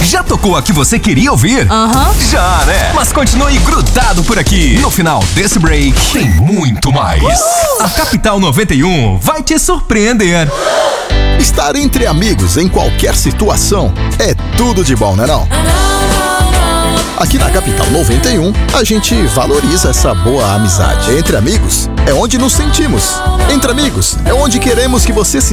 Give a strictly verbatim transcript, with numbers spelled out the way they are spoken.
Já tocou a que você queria ouvir? Aham. Uhum. Já, né? Mas continue grudado por aqui. No final desse break, tem muito mais. Uh! A Capital noventa e um vai te surpreender. Estar entre amigos em qualquer situação é tudo de bom, né não? Aqui na Capital noventa e um, a gente valoriza essa boa amizade. Entre amigos é onde nos sentimos. Entre amigos é onde queremos que você se